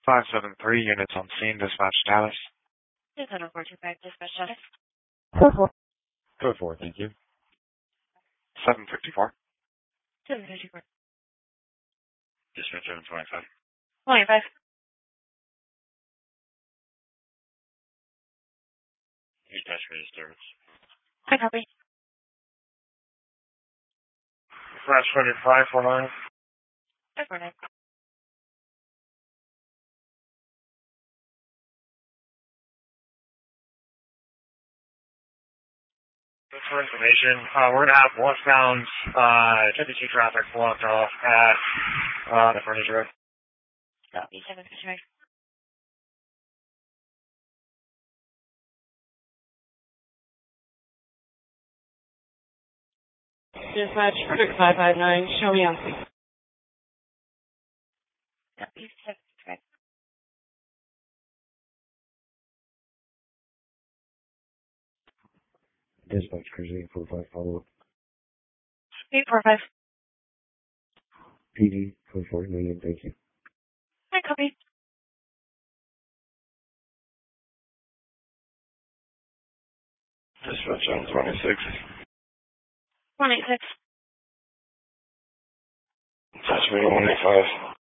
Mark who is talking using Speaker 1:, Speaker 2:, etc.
Speaker 1: 573 units on scene, dispatch status.
Speaker 2: 425, dispatch status.
Speaker 3: Code 4, thank you.
Speaker 1: 754.
Speaker 2: 754.
Speaker 3: Dispatch 725.
Speaker 2: 25.
Speaker 3: Dispatch for disturbance.
Speaker 2: I copy.
Speaker 1: Flash coded 549.
Speaker 2: 549.
Speaker 1: Just for information, we're going to have westbound 52 traffic blocked off at the Furnish Road.
Speaker 2: Copy. 755.
Speaker 4: Dispatch 6559, show me on scene.
Speaker 2: Copy. 755.
Speaker 3: Dispatch cruiser 845, follow up.
Speaker 2: 845.
Speaker 3: PD, code 4 million, thank you.
Speaker 2: I copy.
Speaker 3: Dispatch 726.
Speaker 2: 186.
Speaker 3: Dispatch 185.